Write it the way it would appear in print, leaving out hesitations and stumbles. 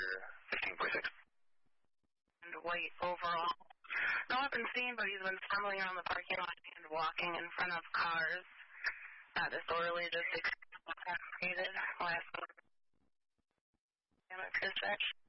15.6. And white overall. No one been seen, but he's been stumbling around the parking lot and walking in front of cars. Not disorderly, just intoxicated. Last dispatch.